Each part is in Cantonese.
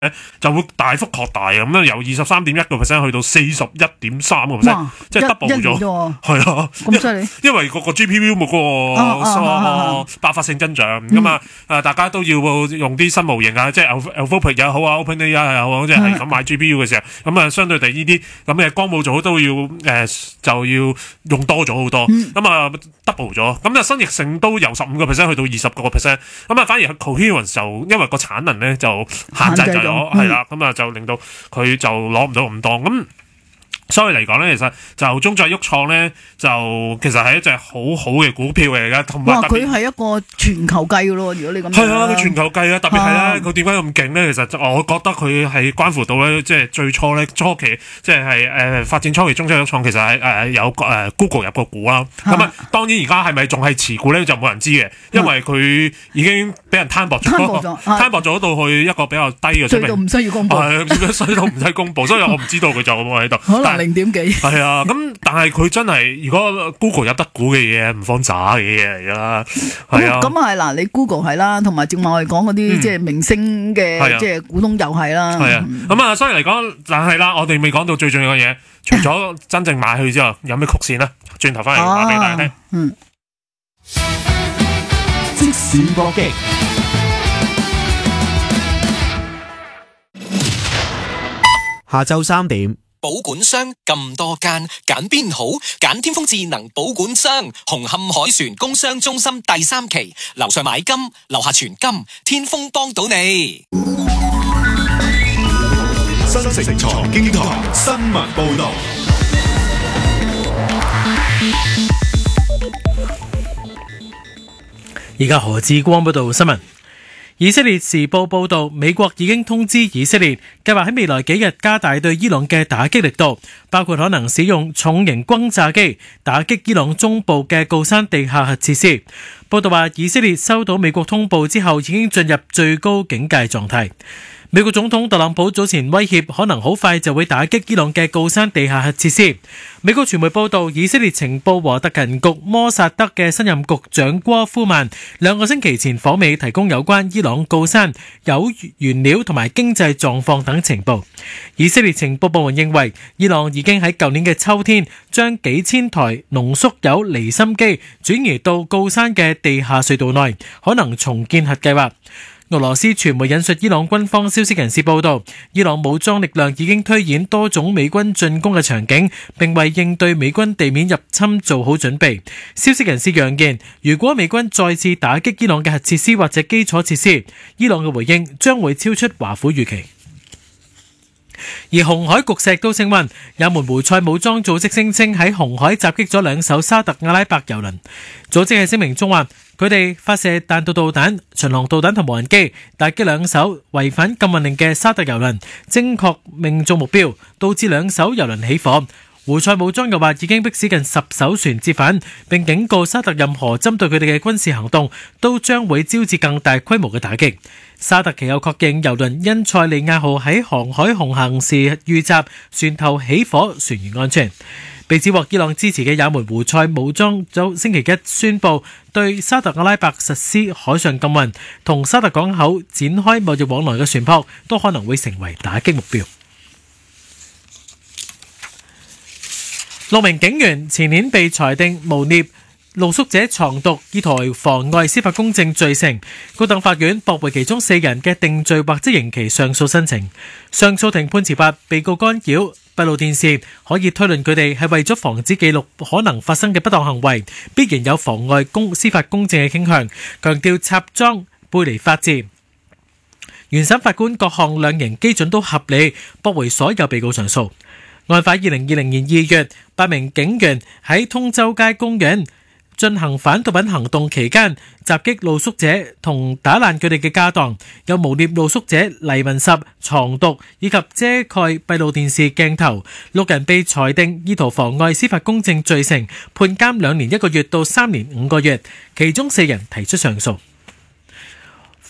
就會大幅擴大咁樣，由23.1% 去到41.3%，即係 double 咗，係啊， 咁犀利， 因為個 GPU 冇個爆發性增長咁啊，大家都要用啲新模型啊，即係 Anthropic 也好啊 ，OpenAI 又好，即係咁買 GPU 嘅時候，咁啊，相對地呢啲咁嘅光譜組都要就要用多咗好多，咁啊 double 咗，咁啊新譯性都由15% 去到20%，咁啊反而 Coherence 就因為個產能咧就限制咗。係啦，咁啊就令到佢就攞唔到咁多咁。所以嚟講咧，其實就中載旭創咧，就其實係一隻好好嘅股票嚟噶，同埋佢係一個全球計嘅咯。如果你咁係啊，佢全球計啊，特別係咧，佢點解咁勁咧？其實我覺得佢係關乎到咧，即係最初咧初期，即係發展初期中載旭創其實係有Google 入個股啦。咁啊，當然而家係咪仲係持股咧，就冇人知嘅，因為佢已經俾人攤薄咗到去一個比較低嘅水平， 衰到唔需要公佈， 衰到唔使公佈，所以我唔知道佢就咁喺度。 可能0點幾係啊，咁但係佢真係，如果 Google 入得股嘅嘢，唔放渣嘅嘢嚟㗎啦。係啊， 咁係嗱，你 Google 係啦，同埋正話我哋講嗰啲即係明星嘅即係股東又係啦。 係啊，咁啊，所以嚟講，但係啦，我哋未講到最重要嘅嘢，除咗真正買去之後，有咩曲線咧？轉頭翻嚟話俾大家聽。 即時搏擊。下晝3點。 保管商咁多間，揀邊好？揀天風智能保管商，紅磡海船工商中心第3期，樓上買金，樓下存金，天風幫到你。 新城財經台新聞報道。 而家何志光報道新聞。以色列時報報道，美國已經通知以色列，計劃喺未來幾日加大對伊朗嘅打擊力度，包括可能使用重型轟炸機打擊伊朗中部嘅鋯山地下核設施。報道話，以色列收到美國通報之後，已經進入最高警戒狀態。美國總統特朗普早前威脅，可能好快就會打擊伊朗嘅鋯山地下核設施。美國傳媒報道，以色列情報和特勤局摩薩德嘅新任局長戈夫曼2個星期前訪美，提供有關伊朗鋯山鈾原料同埋經濟狀況等情報。以色列情報部門認為，伊朗已經喺舊年嘅秋天將幾千台濃縮鈾離心機轉移到鋯山嘅地下隧道內，可能重建核計劃。俄羅斯傳媒引述伊朗軍方消息人士報道，伊朗武裝力量已經推演多種美軍進攻嘅場景，並為應對美軍地面入侵做好準備。消息人士揚言，如果美軍再次打擊伊朗嘅核設施或者基礎設施，伊朗嘅回應將會超出華府預期。而紅海局勢都升溫，也門胡塞武裝組織聲稱喺紅海襲擊咗2艘沙特阿拉伯油輪。組織喺聲明中話，佢哋發射彈道導彈、巡航導彈同無人機，打擊2艘違反禁運令嘅沙特油輪，精確命中目標，導致2艘油輪起火。胡塞武裝又話已經迫使近10艘船折返，並警告沙特任何針對佢哋嘅軍事行動都將會招致更大規模嘅打擊。沙特其後確認油輪因塞利亞號喺航海航行時遇襲，船頭起火，船員安全。被指獲伊朗支持嘅也門胡塞武裝組星期一宣布對沙特阿拉伯實施海上禁運，同沙特港口展開貿易往來嘅船舶都可能會成為打擊目標。6名警員前年被裁定誣衊露宿者藏毒，意圖妨礙司法公正罪成，高等法院駁回其中4人嘅定罪或者刑期上訴申請。上訴庭判詞話，被告干擾閉路電視，可以推論佢哋係為咗防止記錄可能發生嘅不當行為，必然有妨礙司法公正嘅傾向，強調插贓背離法治。原審法官各項量刑基準都合理，駁回所有被告上訴。案發2020年2月，8名警員喺通州街公園進行反毒品行動期間，襲擊露宿者同打爛佢哋嘅家當，有誣衊露宿者黎文十藏毒以及遮蓋閉路電視鏡頭。6人被裁定意圖妨礙司法公正罪成，判監2年1個月到3年5個月，其中4人提出上訴。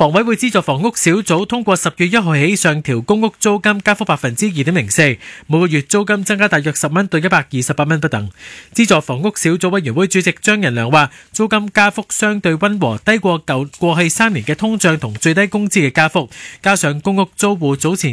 房委會資助房屋小組通過10月1號起上調公屋租金加幅 2.04%， 每個月租金增加大約10蚊到128蚊不等。資助房屋小組委員會主席張仁良話，租金加幅相對溫和，低過過去3年嘅通脹同最低工資嘅加幅，加上公屋租戶早前